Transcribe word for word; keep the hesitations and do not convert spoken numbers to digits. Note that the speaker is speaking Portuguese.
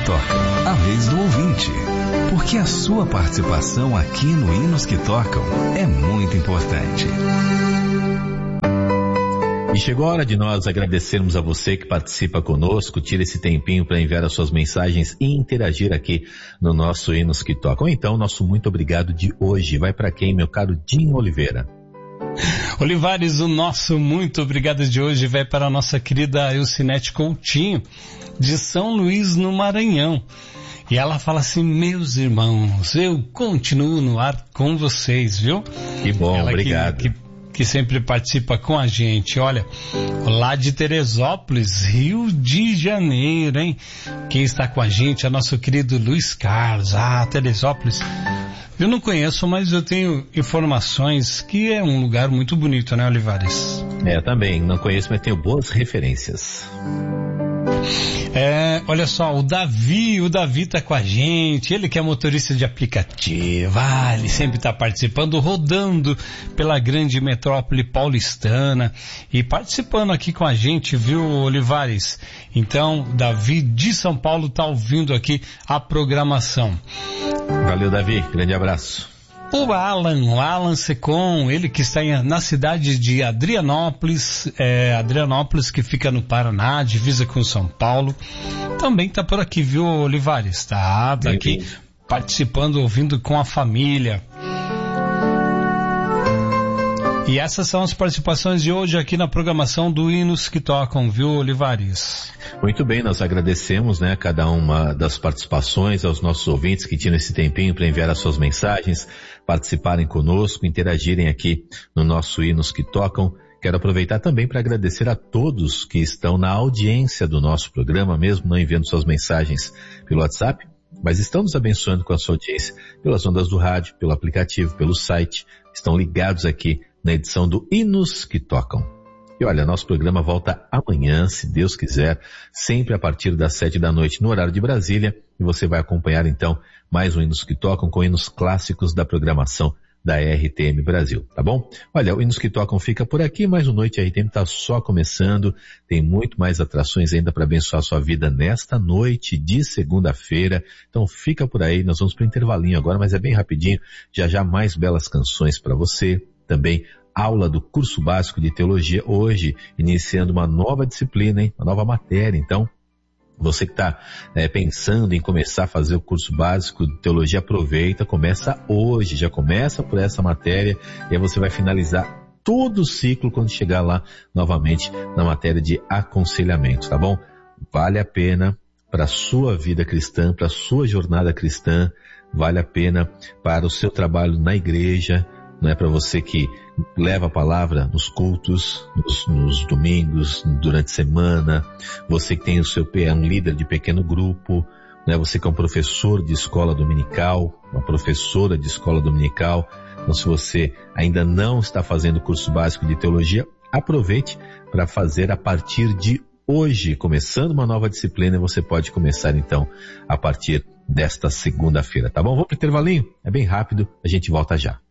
Tocam, a vez do ouvinte. Porque a sua participação aqui no Hinos que Tocam é muito importante. E chegou a hora de nós agradecermos a você que participa conosco, tira esse tempinho para enviar as suas mensagens e interagir aqui no nosso Hinos que Tocam. Então, nosso muito obrigado de hoje vai para quem, meu caro Dinho Oliveira? Olivares, o nosso muito obrigado de hoje vai para a nossa querida Elcinete Coutinho, de São Luís, no Maranhão. E ela fala assim: meus irmãos, eu continuo no ar com vocês, viu? Que bom, ela obrigado. Que, que, que sempre participa com a gente. Olha, lá de Teresópolis, Rio de Janeiro, hein? Quem está com a gente é nosso querido Luiz Carlos. Ah, Teresópolis. Eu não conheço, mas eu tenho informações que é um lugar muito bonito, né, Olivares? É, também. Não conheço, mas tenho boas referências. É, olha só, o Davi, o Davi tá com a gente, ele que é motorista de aplicativo, ah, ele sempre tá participando, rodando pela grande metrópole paulistana e participando aqui com a gente, viu, Olivares? Então, Davi de São Paulo tá ouvindo aqui a programação. Valeu, Davi, grande abraço. O Alan, o Alan Secom, ele que está em, na cidade de Adrianópolis, é, Adrianópolis que fica no Paraná, divisa com São Paulo, também está por aqui, viu, Olivares? Tá, tá aqui participando, ouvindo com a família. E essas são as participações de hoje aqui na programação do Hinos que Tocam, viu, Olivares? Muito bem, nós agradecemos, né, cada uma das participações, aos nossos ouvintes que tiram esse tempinho para enviar as suas mensagens, participarem conosco, interagirem aqui no nosso Hinos que Tocam. Quero aproveitar também para agradecer a todos que estão na audiência do nosso programa, mesmo não enviando suas mensagens pelo WhatsApp, mas estão nos abençoando com a sua audiência pelas ondas do rádio, pelo aplicativo, pelo site, estão ligados aqui na edição do Hinos que Tocam. E olha, nosso programa volta amanhã, se Deus quiser, sempre a partir das sete da noite no horário de Brasília, e você vai acompanhar então mais um Hinos que Tocam com hinos clássicos da programação da R T M Brasil, tá bom? Olha, o Hinos que Tocam fica por aqui, mas o Noite R T M está só começando, tem muito mais atrações ainda para abençoar a sua vida nesta noite de segunda-feira, então fica por aí, nós vamos para o intervalinho agora, mas é bem rapidinho, já já mais belas canções para você, também aula do curso básico de teologia, hoje iniciando uma nova disciplina, hein? Uma nova matéria, então você que está é, pensando em começar a fazer o curso básico de teologia, aproveita, começa hoje, já começa por essa matéria e aí você vai finalizar todo o ciclo quando chegar lá novamente na matéria de aconselhamento, tá bom? Vale a pena para a sua vida cristã, para a sua jornada cristã, vale a pena para o seu trabalho na igreja, não é, para você que leva a palavra nos cultos, nos, nos domingos, durante a semana, você que tem o seu é um líder de pequeno grupo, né, você que é um professor de escola dominical, uma professora de escola dominical. Então, se você ainda não está fazendo o curso básico de teologia, aproveite para fazer a partir de hoje, começando uma nova disciplina, você pode começar então a partir desta segunda-feira, tá bom? Vamos para o intervalinho? É bem rápido, a gente volta já.